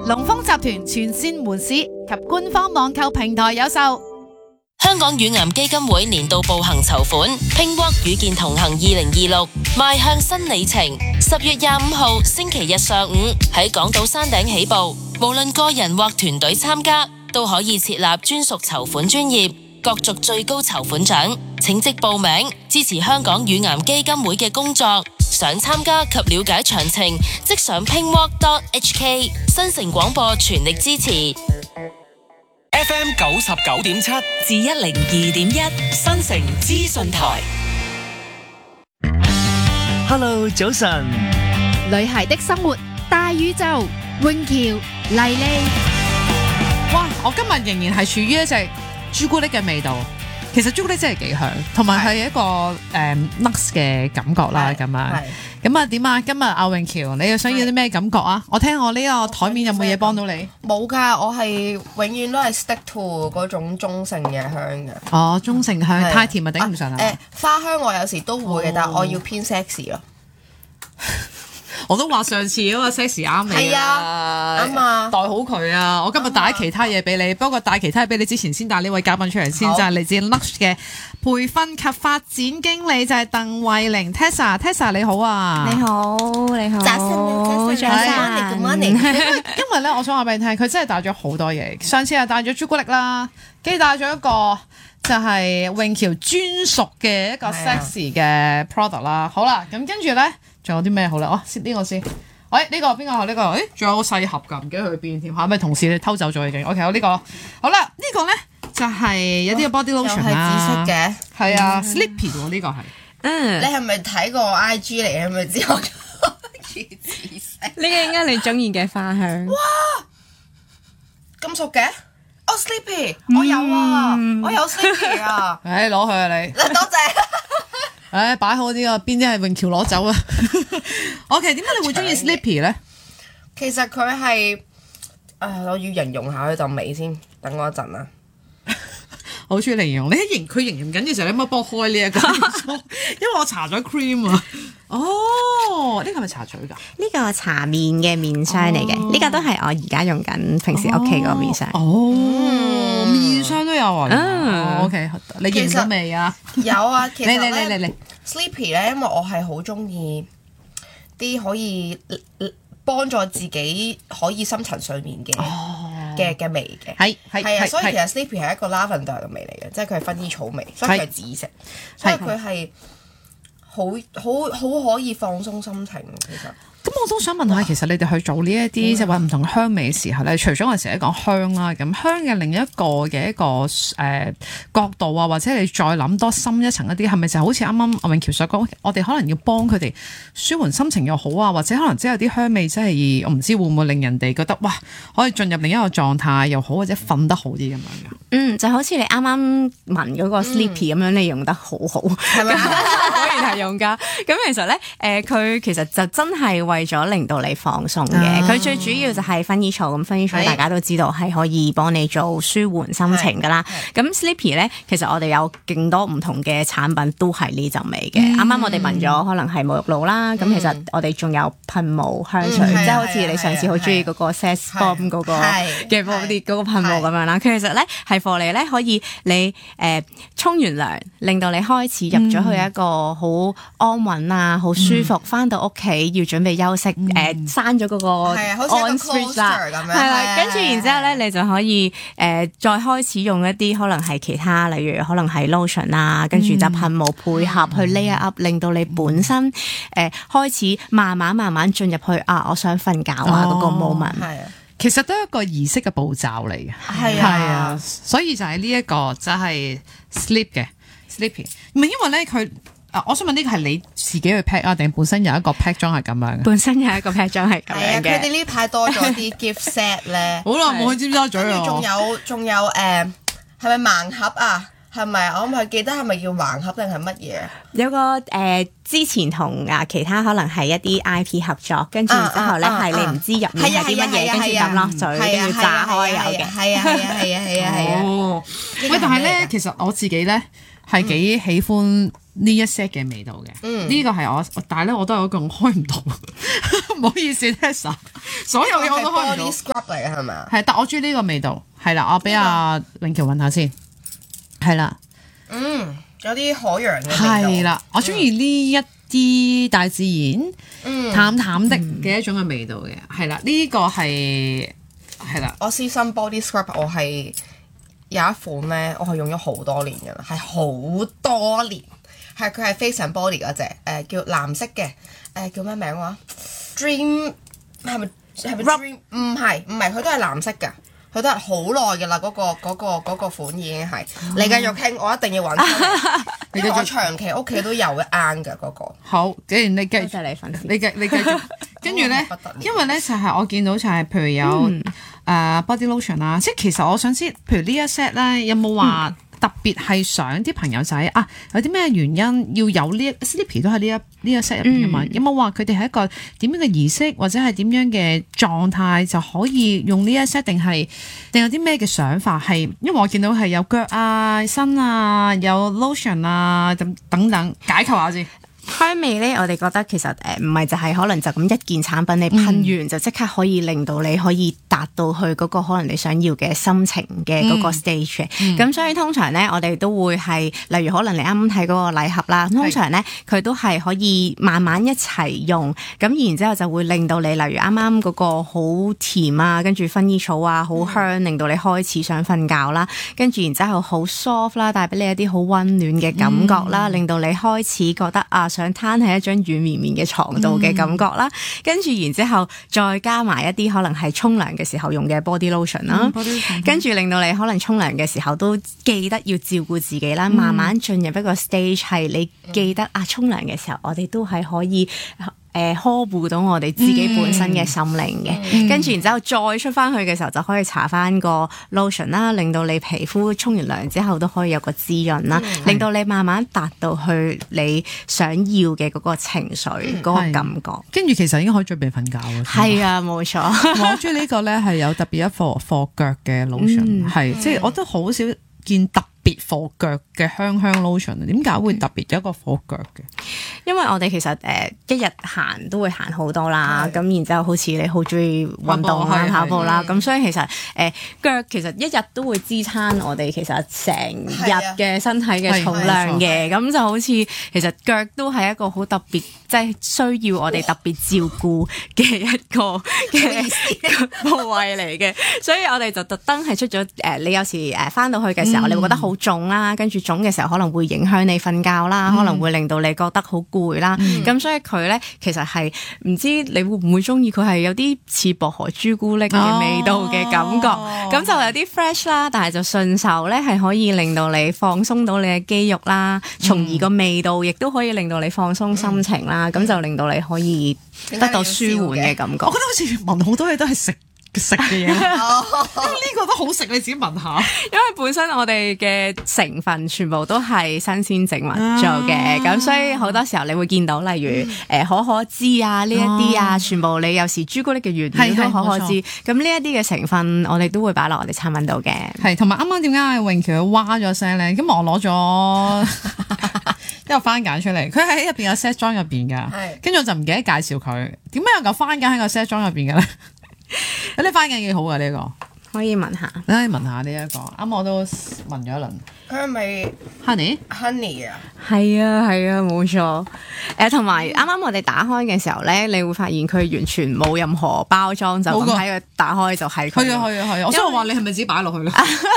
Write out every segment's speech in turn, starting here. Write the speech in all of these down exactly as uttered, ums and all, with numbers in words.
龍豐集團全線門市及官方網購平台有售。 香港乳癌基金會年度步行籌款，拼獲與健同行二零二六，邁向新里程。十月廿五號星期日上午喺港島山頂起步，無論個人或團隊參加，都可以設立專屬籌款專頁，角逐最高籌款獎。請即報名支持香港乳癌基金會嘅工作。想參加及了解詳情，即上 pinwalk dot h k。新城廣播全力支持。 F M 九十九點七至一零二點一新城資訊台。 Hello， 早晨。 女孩的生活大宇宙，永橋麗麗。哇！我今日仍然係處於一隻朱古力嘅味道。其實朱古力真係幾香，同埋係一個誒 nuts 嘅感覺啦，咁樣。咁啊點啊？今日阿永橋，你又想要啲咩感覺啊？我聽我呢個台面有冇嘢幫到你？ 冇㗎，我係永遠都係 stick to 嗰種中性嘅香嘅。 哦，中性香，太甜咪頂唔順啊！ 誒，花香我有時都會嘅，但係我要偏 sexy 咯。 我都話上次嗰個 sexy 啱你係啊，啱啊， 代好佢啊！我今日帶其他嘢俾你，不過帶其他嘢俾你之前，先帶呢位嘉賓出嚟先，就係嚟自 Lush 嘅培訓及發展經理，就係鄧慧玲 Tessa。Tessa 你好啊！ 你好，你好， 早晨，早晨，Good morning， 因為咧，我想話俾你聽，佢真係帶咗好多嘢。上次係帶咗朱古力啦，跟住帶咗一個就係永橋專屬嘅一個 sexy 嘅 product 啦。好啦，咁跟住咧。仲有啲咩好咧？哦，先呢個先。喂、哎，呢、這個邊個？呢、這個？誒、哎，仲有個細盒㗎，唔記得去邊添嚇。係咪同事你偷走咗已經 ？OK，好呢、這個。好啦，呢、這個咧就係、是、有啲 body lotion 啦。 係紫色嘅。 係啊 ，Sleepy 喎呢個係。嗯。 你係咪睇過 I G 嚟？係咪知我紫色？ 呢個應該你中意嘅花香。 哇！咁熟嘅？哦 ，Sleepy， 我有啊，我有 Sleepy 啊。 誒，攞去啊你。 多謝。 誒，擺好啲啊！邊啲係永橋攞走啊？OK，點解你會中意 Sleepy 咧？ 其實佢係誒，我要形容下佢陣味先，等我一陣啊。 好中意形容，你喺形佢形容緊嘅時候，你可唔可以幫我開呢一個？因為我搽咗 cream 啊。哦，呢個係咪茶嘴㗎？ 呢個茶面嘅面霜嚟嘅，呢個都係我而家用緊平時屋企個面霜。 哦，面霜都有啊。OK，你認咗未啊？ 有啊，其實你你你你你 Sleepy 咧，因為我係好中意啲可以幫助自己可以深層睡眠嘅嘅嘅味嘅。係係啊，所以其實 Sleepy 係一個 lavender 嘅味嚟嘅，即係佢係薰衣草味，所以佢係紫色，所以佢係。好好好可以放鬆心情，其實。 咁我都想問下，其實你哋去做呢一啲即係話唔同香味嘅時候咧，除咗我成日講香啦，咁香嘅另一個嘅一個誒、呃、角度啊，或者你再諗多深一層一啲，係咪就好似啱啱阿永橋所講，我哋可能要幫佢哋舒緩心情又好啊，或者可能即係有啲香味真係我唔知會唔會令人哋覺得哇可以進入另一個狀態又好，或者瞓得好啲咁樣嘅。 嗯，就好似你啱啱聞嗰個 Sleepy 咁樣，你用得好好，係咪？果然係用家。咁其實咧，誒、呃、佢其實就真係為咗令到你放鬆嘅。佢、啊、最主要就係薰衣草，咁薰衣草大家都知道係可以幫你做舒緩心情噶啦。咁 Sleepy 咧，其實我哋有勁多唔同嘅產品都係呢陣味嘅。啱啱、嗯、我哋聞咗可能係沐浴露啦，咁、嗯、其實我哋仲有噴霧香水，嗯、即係好似你上次好中意嗰個 Sex Bomb 嗰個嘅嗰啲嗰個噴霧咁樣啦。其實咧係貨嚟咧可以你誒沖、呃、完涼，令到你開始入咗去一個好安穩啊，好舒服，翻、嗯、到屋企要準備休息，誒閂咗嗰個 on switch 啦，係啦，跟住然之後咧，你就可以誒、呃、再開始用一啲可能係其他，例如可能係 lotion 啊，跟住就噴霧配合去 layer up，令到你本身誒、呃、開始慢慢慢慢進入去啊，我想瞓覺啊嗰、哦、個 moment。係啊， 其實都係一個儀式嘅步驟嚟嘅，係啊，啊，所以就係呢一個就係 sleep 嘅 sleeping， 唔係因為咧佢。啊！我想問呢個係你自己去 pack 啊，定本身有一個 pack 裝係咁樣嘅？ 本身有一個 pack 裝係咁樣嘅。 佢哋呢排多咗啲 gift set 咧。 好耐冇去尖沙咀啊！ 仲有仲有誒，係咪盲盒啊？係咪？我唔係記得係咪叫盲盒定係乜嘢？ 有個誒、呃，之前同啊其他可能係一啲 I P 合作，跟住然之後咧係你唔知入面係啲乜嘢，跟住抌落嘴，跟住炸開有嘅。係啊係啊係啊係啊係啊！ 哦，喂，但係咧，其實我自己咧係幾喜歡呢一 set 嘅味道嘅。 嗯， 呢個係我，但係咧我都有一個我開唔到，唔好意思 Tessa， 所有嘢我都開唔到。 body scrub 嚟嘅係咪啊？ 係，但我中意呢個味道。係啦，我俾阿永橋聞下先。係啦， 嗯，有啲海洋嘅味道。 係啦，我中意呢一啲大自然， 嗯， 淡淡的嘅一種嘅味道嘅。係啦，呢個係係啦。 我私心 body scrub 我係有一款咧，我係用咗好多年㗎啦，係好多年。係佢係 Face and Body 嗰隻，誒叫藍色嘅，誒叫咩名話 ？Dream 係咪係咪 Dream？唔係唔係，佢都係藍色㗎。佢都係好耐嘅啦，嗰、嗰個嗰、嗰個嗰個、款已經係。你繼續傾，我一定要揾出嚟，因為我長期屋企都有嘅啱嘅嗰個。 好，既然你繼多謝你粉絲， 你繼你繼續，跟住咧，因為咧就係、係、我見到就係譬如有誒、嗯呃、body lotion 啦，即係其實我想知，譬如呢一 set 咧有冇話？嗯特別係想啲朋友仔啊，有啲咩原因要有呢一 Sleepy 都係呢一呢一 set 入邊嘅嘛？有冇話佢哋係一個點樣嘅儀式，或者係點樣嘅狀態就可以用呢一 set？定係定有啲咩嘅想法？係因為我見到係有腳啊、身啊、有 lotion 啊，咁等等，解構下先。 香味咧，我哋覺得其實誒唔係就係可能就咁一件產品你噴完就即刻可以令到你可以達到去嗰個可能你想要嘅心情嘅嗰個 stage 嘅。咁、嗯、所以通常咧，我哋都會係例如可能你啱啱睇嗰個禮盒啦，通常咧佢都係可以慢慢一齊用，咁然之後就會令到你例如啱啱嗰個好甜啊，跟住薰衣草啊好香，嗯、令到你開始想瞓覺啦，跟住然之後好 soft 啦，帶俾你一啲好溫暖嘅感覺啦，嗯、令到你開始覺得啊〜想攤喺一張軟綿綿嘅床度嘅感覺啦，跟住、嗯、然之後再加埋一啲可能係沖涼嘅時候用嘅 body lotion 啦，跟住、嗯、令到你可能沖涼嘅時候都記得要照顧自己啦，嗯、慢慢進入一個 stage 係你記得啊，沖涼嘅時候我哋都係可以。誒呵護到我哋自己本身嘅心靈嘅，跟住、嗯、然之後再出翻去嘅時候就可以搽翻個 lotion 啦，令到你皮膚沖完涼之後都可以有個滋潤啦，嗯、令到你慢慢達到去你想要嘅嗰個情緒嗰、嗯、個感覺。跟住其實已經可以準備瞓覺嘅。 係啊，冇錯。 我中意呢個咧係有特別一顆顆腳嘅 lotion，係、嗯、即係我都好少見特別火腳嘅香香 lotion， 點解會特別有一個火腳嘅？ 因為我哋其實誒、呃、一日行都會行好多啦，咁的然之後好似你好中意運動啦、跑步啦，咁所以其實誒、呃、腳其實一日都會支撐我哋其實成日嘅身體嘅重量嘅，咁就好似其實腳都係一個好特別，即係需要我哋特別照顧嘅一個嘅部位嚟嘅，所以我哋就特登係出咗誒、呃，你有時誒翻到去嘅時候，嗯、你會覺得好腫啦，跟住腫嘅時候可能會影響你瞓覺啦，嗯、可能會令到你覺得好攰啦。咁、嗯、所以佢咧其實係唔知你會唔會中意佢係有啲似薄荷朱古力嘅味道嘅感覺，咁、哦、就有啲 fresh 啦，但係就順手咧係可以令到你放鬆到你嘅肌肉啦，從而個味道亦都可以令到你放鬆心情啦，咁、嗯、就令到你可以得到舒緩嘅感覺。我覺得好似聞好多嘢都係食。食嘅嘢，因為呢個都好食，你自己聞下。因為本身我哋嘅成分全部都係新鮮植物做嘅，咁、啊、所以好多時候你會見到，例如誒、呃、可可脂啊呢一啲啊，全部你有時朱古力嘅原料都可可脂，咁呢一啲嘅成分我哋都會擺落我哋產品度嘅。係，同埋啱啱點解永橋佢挖咗聲咧？咁我攞咗一個番梘出嚟，佢喺入邊有 set 裝入邊㗎，跟住我就唔記得介紹佢。點解有嚿番梘喺個 set 裝入邊嘅咧？有啲番梘幾好㗎呢、這個，可以聞下，你可以聞下呢、這、一個，啱我都聞咗一輪。佢係咪 honey honey 啊？係啊係啊，冇錯。誒，同埋啱啱我哋打開嘅時候咧，你會發現佢完全冇任何包裝，就咁喺佢打開就係佢。係啊係啊係啊！我想話你係咪自己擺落去咧？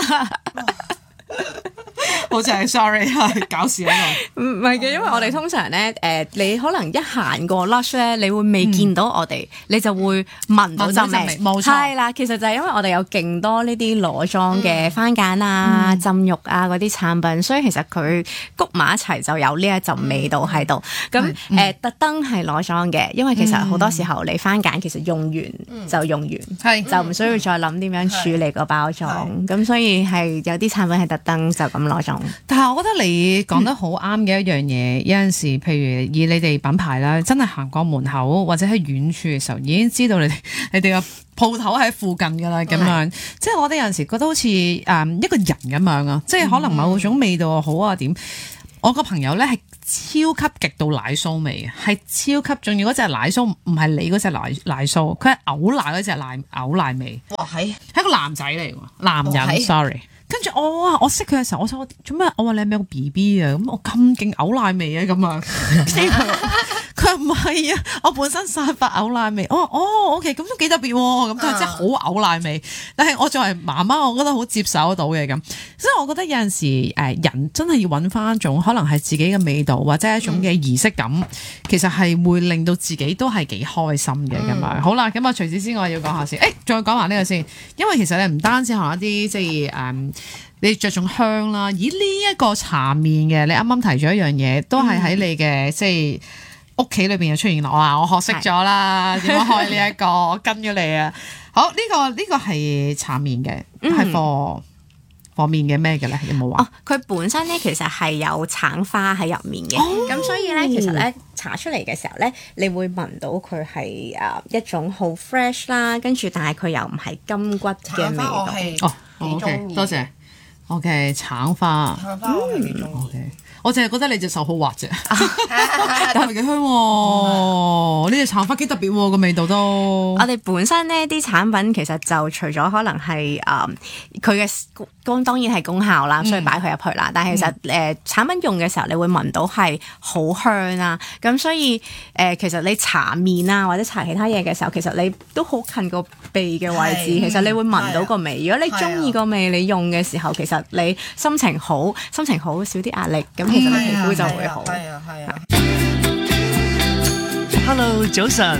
好似係 sorry 係搞事喺度，唔係嘅，因為我哋通常咧，誒、呃，你可能一行過 Lush 咧，你會未見到我哋，嗯、你就會聞到陣味，冇錯，係啦。其實就係因為我哋有勁多呢啲裸裝嘅番梘啊、嗯、浸浴啊嗰啲產品，所以其實佢谷埋一齊就有呢一陣味道喺度。咁誒、嗯呃，特登係裸裝嘅，因為其實好多時候你番梘其實用完就用完，係、嗯、就唔需要再諗點樣處理個包裝。咁所以係有啲產品係特登就咁裸裝。但係我覺得你講得好啱嘅一樣嘢，嗯、有陣時譬如以你哋品牌啦，真係行過門口或者喺遠處嘅時候，已經知道你哋你哋個鋪頭喺附近噶啦，咁樣，嗯、即係我哋有陣時覺得好似誒、嗯、一個人咁樣啊，即係可能某種味道好啊點。我個朋友咧係超級極度奶酥味嘅，係超級，仲要嗰隻奶酥唔係你嗰隻奶奶酥，佢係牛奶嗰隻奶牛奶味。哇，係係一個男仔嚟喎，男人 sorry。跟住我話我識佢嘅時候，我想我做咩？我話你係咪有個 B B 啊？咁我咁勁牛奶味啊咁啊！佢話唔係啊，我本身散發牛奶味。我話哦 OK，咁都幾特別喎。咁佢真係好牛奶味。但係我作為媽媽，我覺得好接受得到嘅咁。所以我覺得有陣時誒人真係要揾翻一種可能係自己嘅味道，或者一種嘅儀式感，嗯、其實係會令到自己都係幾開心嘅咁樣。嗯、好啦，咁啊除此之外要講下先。誒，再講埋呢個先，因為其實你唔單止可能一啲即係誒。嗯你着重香啦，咦呢一個茶面嘅，你啱啱提咗一樣嘢，都係喺你嘅、嗯、即係屋企裏邊又出現啦。哇！我學識咗啦，點樣開呢一個，我跟咗你啊。好，呢、這個呢、這個係茶面嘅，係貨貨面嘅咩嘅咧？有冇話？哦， 佢本身咧其實係有橙花喺入面嘅，咁、哦、所以咧其實咧搽出嚟嘅時候咧，你會聞到佢係誒一種好 fresh 啦，跟住但係佢又唔係金骨嘅味道。 哦，好嘅，多謝。O.K. 橙花， 橙花我係幾中意。 O.K. 我淨係覺得你隻手好滑啫，但係幾香喎！呢隻橙花幾特別喎，個味道都。 我哋本身呢啲產品其實就除咗可能係誒佢嘅功當然係功效啦，所以擺佢入去啦。嗯、但係其實誒、呃、產品用嘅時候，你會聞到係好香啊。咁所以誒、呃、其實你搽面啊或者搽其他嘢嘅時候，其實你都好近個鼻嘅位置，其實你會聞到個味。如果你中意個味，你用嘅時候，其實你心情好，心情好少啲壓力咁。其實你皮膚就會好。 係啊係啊。 Hello， 早晨。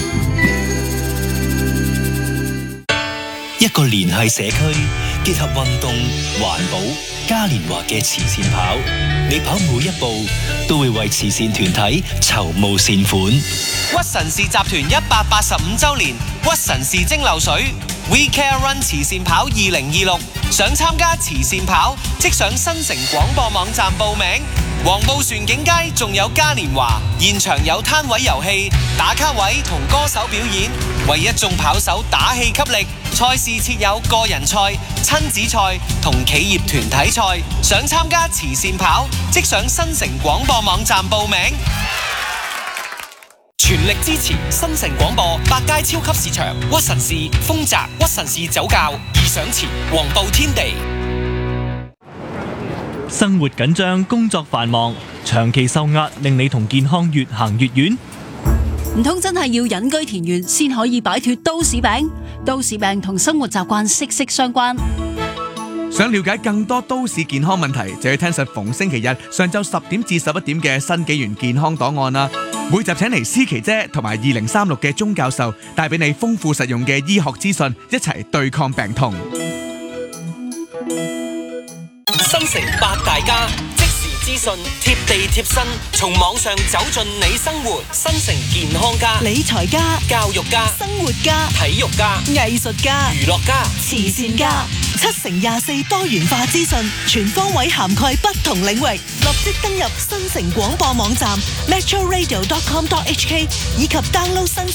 一個聯繫社區，結合運動、環保、嘉年華嘅慈善跑，你跑每一步都會為慈善團體籌募善款。 屈臣氏集團一百八十五週年屈臣氏蒸餾水 We Care Run 慈善跑二零二六，想參加慈善跑，即上新城廣播網站報名。黃埔船景街仲有嘉年華，現場有攤位遊戲、打卡位同歌手表演，為一眾跑手打氣給力。賽事設有個人賽、親子賽同企業團體賽。想參加慈善跑，即上新城廣播網站報名。全力支持新城廣播百佳超級市場、屈臣氏、豐澤、屈臣氏酒窖、義上前、黃埔天地。 生活緊張，工作繁忙，長期受壓，令你同健康越行越遠。 唔通真係要隱居田園先可以擺脫都市病？都市病同生活習慣息息相關。 想了解更多都市健康問題，就要聽實逢星期日上晝十點至十一點嘅新紀元健康檔案啦。每集請嚟思琪姐同埋二零三六嘅鐘教授，帶俾你豐富實用嘅醫學資訊，一齊對抗病痛。 新城八大家，即時資訊，貼地貼身，從網上走進你生活。新城健康家、 理財家、 教育家、 生活家、 體育家、 藝術家、 娛樂家、 慈善家，七乘廿四多元化資訊，全方位涵蓋不同領域。立即登入新城廣播網站 metro radio dot com dot h k 以及 download 新